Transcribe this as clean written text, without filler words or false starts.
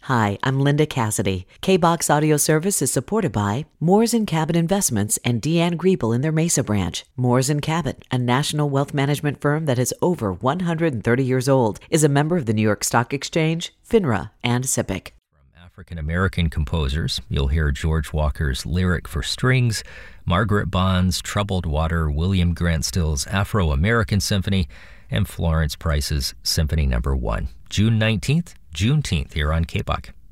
Hi, I'm Linda Cassidy. K-Box Audio Service is supported by Moores & Cabot Investments and Deanne Griebel in their Mesa branch. Moores & Cabot, a national wealth management firm that is over 130 years old, is a member of the New York Stock Exchange, FINRA, and SIPC. From African-American composers, you'll hear George Walker's Lyric for Strings, Margaret Bond's Troubled Water, William Grant Still's Afro-American Symphony, and Florence Price's Symphony No. 1. June 19th, Juneteenth here on KBOK.